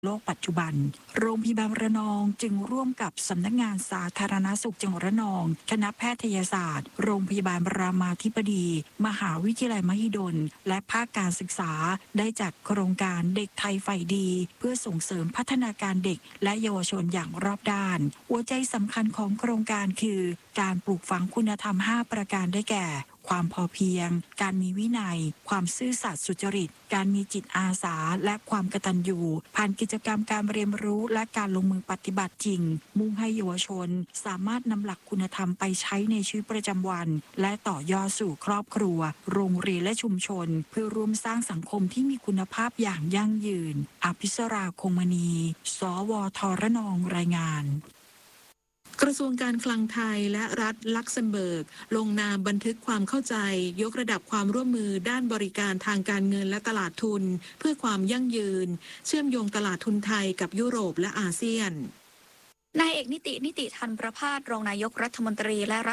โลกปัจจุบันโรงพยาบาลระนองจึงร่วมกับสำนักงานสาธารณสุขจังหวัดระนองคณะแพทยศาสตร์โรงพยาบาลรามาธิบดีมหาวิทยาลัยมหิดลและภาคการศึกษาได้จัดโครงการเด็กไทยใฝ่ดีเพื่อส่งเสริมพัฒนาการเด็กและเยาวชนอย่างรอบด้านหัวใจสำคัญของโครงการคือการปลูกฝังคุณธรรม5ประการได้แก่ความพอเพียงการมีวินัยความซื่อสัตย์สุจริตการมีจิตอาสาและความกตัญญูผ่านกิจกรรมการเรียนรู้และการลงมือปฏิบัติจริงมุ่งให้เยาวชนสามารถนำหลักคุณธรรมไปใช้ในชีวิตประจำวันและต่อยอดสู่ครอบครัวโรงเรียนและชุมชนเพื่อร่วมสร้างสังคมที่มีคุณภาพอย่างยั่งยืนอภิสราคงมณีสวทระนองรายงานกระทรวงการคลังไทยและรัฐลักเซมเบิร์กลงนามบันทึกความเข้าใจยกระดับความร่วมมือด้านบริการทางการเงินและตลาดทุนเพื่อความยั่งยืนเชื่อมโยงตลาดทุนไทยกับยุโรปและอาเซียนนายเอกนิติทันประภาสรองนายกรัฐมนตรีและ